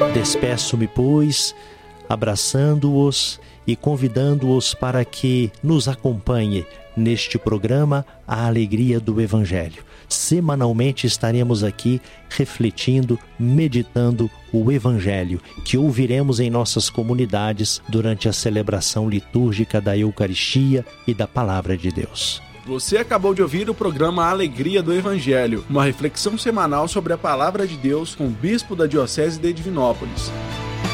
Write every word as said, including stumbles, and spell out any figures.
Despeço-me, pois, abraçando-os e convidando-os para que nos acompanhe neste programa A Alegria do Evangelho. Semanalmente estaremos aqui refletindo, meditando o Evangelho que ouviremos em nossas comunidades durante a celebração litúrgica da Eucaristia e da Palavra de Deus. Você acabou de ouvir o programa A Alegria do Evangelho, uma reflexão semanal sobre a Palavra de Deus com o bispo da Diocese de Divinópolis.